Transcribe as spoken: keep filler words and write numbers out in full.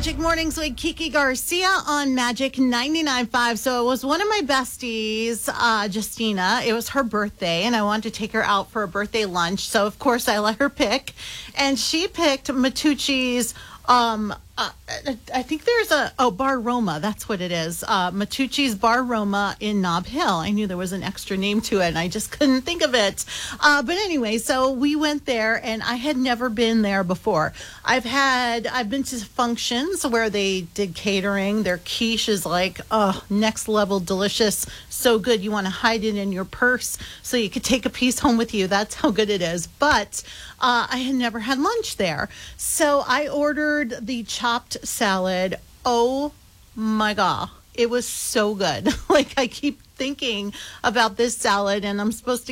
Magic Mornings with Kiki Garcia on Magic ninety-nine point five. So it was one of my besties, uh, Justina. It was her birthday, and I wanted to take her out for a birthday lunch. So, of course, I let her pick. And she picked Matucci's, um, uh, I think there's a, oh, Bar Roma. That's what it is. Uh, Matucci's Bar Roma in Nob Hill. I knew there was an extra name to it, and I just couldn't think of it. Uh, but anyway, so we went there, and I had never been there before. I've had, I've been to functions where they did catering. Their quiche is like, oh, next level delicious. So good. You want to hide it in your purse so you could take a piece home with you. That's how good it is. But uh, I had never had lunch there. So I ordered the chopped salad. Oh my God. It was so good. Like, I keep thinking about this salad, and I'm supposed to